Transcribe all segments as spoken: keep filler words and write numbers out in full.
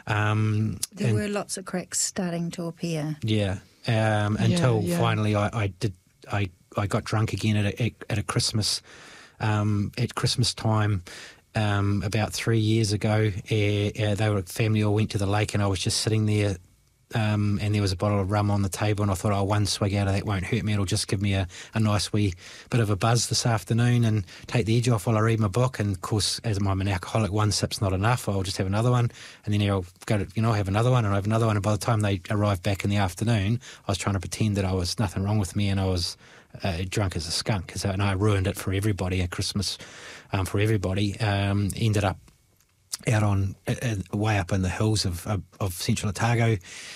Um, There and, were lots of cracks starting to appear. Yeah, um, until Yeah, yeah. finally I, I did. I, I got drunk again at a, at a Christmas um, at Christmas time um, about three years ago. Uh, uh, they were family all went to the lake, and I was just sitting there. Um, and there was a bottle of rum on the table, and I thought, oh, one swig out of that won't hurt me. It'll just give me a, a nice wee bit of a buzz this afternoon and take the edge off while I read my book. And, of course, as I'm an alcoholic, one sip's not enough. I'll just have another one, and then I'll go to, you know, have another one, and I have another one. And by the time they arrived back in the afternoon, I was trying to pretend that I was nothing wrong with me, and I was uh, drunk as a skunk. So, and I ruined it for everybody at Christmas, um, for everybody. Um, ended up out on uh, way up in the hills of, of, of Central Otago,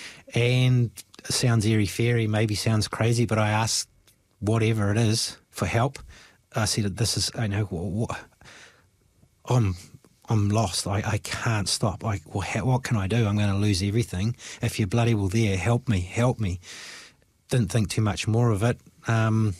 and sounds airy-fairy, maybe sounds crazy, but I asked whatever it is for help. I said, this is, I know, what, I'm, I'm lost. I, I can't stop. Like, well, how, what can I do? I'm going to lose everything. If you're bloody well there, help me, help me. Didn't think too much more of it. Um,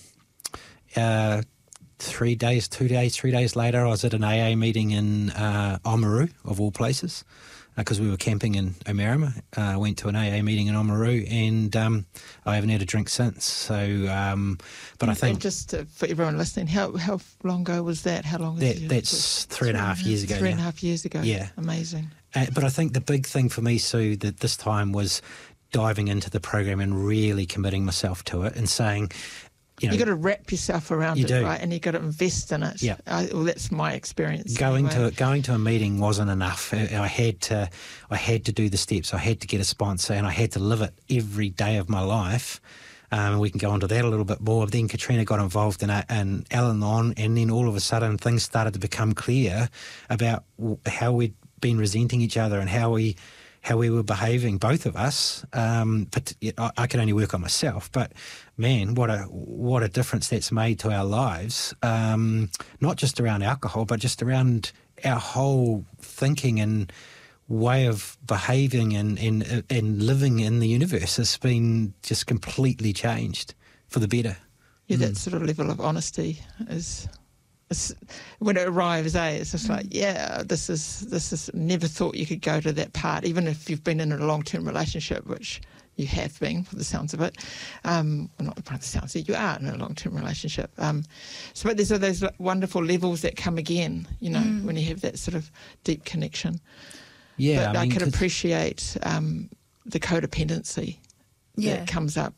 uh, Three days, two days, three days later, I was at an A A meeting in uh, Oamaru, of all places, because uh, we were camping in Omarama. I uh, went to an A A meeting in Oamaru, and um, I haven't had a drink since. So, um, but and, I think... And just to, for everyone listening, how how long ago was that? How long? That, is that's three and a half years ago Three now. and a half years ago. Yeah. Amazing. Uh, but I think the big thing for me, Sue, that this time was diving into the program and really committing myself to it and saying... You know, you got to wrap yourself around you it, do. right? And you got to invest in it. Yeah. I, well, that's my experience. Going anyway. to going to a meeting wasn't enough. I I had to, I had to do the steps. I had to get a sponsor, and I had to live it every day of my life. Um, and we can go on to that a little bit more. Then Katrina got involved in, a, in Al-Anon, and then all of a sudden things started to become clear about w- how we'd been resenting each other and how we. how we were behaving, both of us. Um, but I, I could only work on myself. But man, what a what a difference that's made to our lives. Um, not just around alcohol, but just around our whole thinking and way of behaving and and, and living in the universe has been just completely changed for the better. Yeah, Mm. that sort of level of honesty is. It's, when it arrives, eh, it's just like, yeah, this is this is. Never thought you could go to that part, even if you've been in a long-term relationship, which you have been, for the sounds of it. Um, well, not by the sounds of it, you are in a long-term relationship. Um, so, but there's all those wonderful levels that come again, you know, mm. when you have that sort of deep connection. Yeah, but I, I mean, can appreciate um, the codependency yeah. that comes up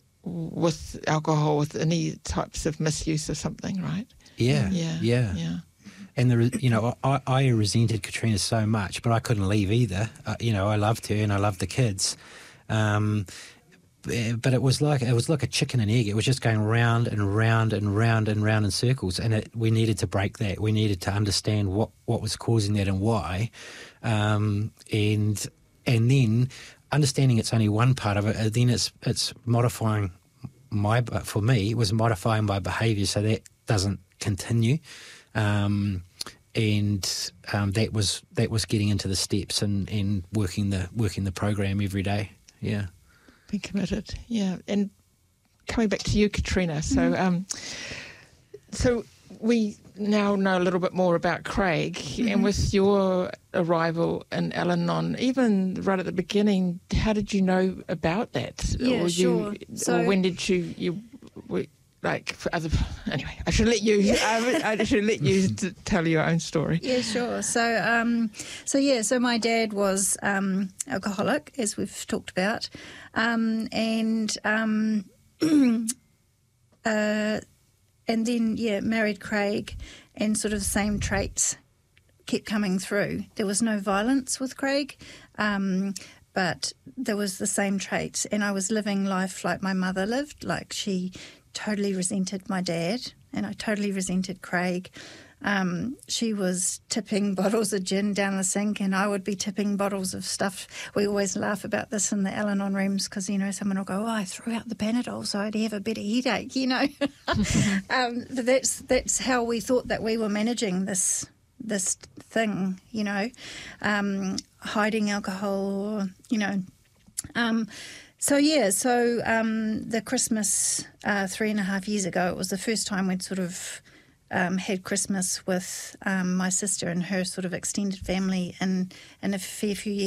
with alcohol, with any types of misuse of something, right? Yeah, yeah, yeah, yeah. And the you know I, I resented Katrina so much, but I couldn't leave either. Uh, you know I loved her and I loved the kids, um, but it was like it was like a chicken and egg. It was just going round and round and round and round in circles, and it, we needed to break that. We needed to understand what, what was causing that and why, um, and and then understanding it's only one part of it. And then it's it's modifying my for me it was modifying my behaviour so that doesn't continue, um, and um, that was that was getting into the steps and, and working the working the program every day. Yeah, being committed. Yeah, and coming back to you, Katrina. So, mm-hmm. um, so we now know a little bit more about Craig, mm-hmm. and with your arrival in Al-Anon, even right at the beginning, how did you know about that? Yeah, or sure. You, so, or when did you you? Were, Like for other, anyway, I should let you. I, I should let you t- tell your own story. Yeah, sure. So, um, so yeah, so my dad was um, alcoholic, as we've talked about, um, and um, uh, and then yeah, married Craig, and sort of the same traits kept coming through. There was no violence with Craig. Um, But there was the same traits, and I was living life like my mother lived. Like she totally resented my dad, and I totally resented Craig. Um, she was tipping bottles of gin down the sink, and I would be tipping bottles of stuff. We always laugh about this in the Al-Anon rooms because, you know, someone will go, oh, I threw out the Panadol so I'd have a better headache, you know. um, but that's that's how we thought that we were managing this this thing, you know, um, hiding alcohol, you know. Um, so, yeah, so um, the Christmas uh, three and a half years ago, it was the first time we'd sort of um, had Christmas with um, my sister and her sort of extended family in, in a fair few years.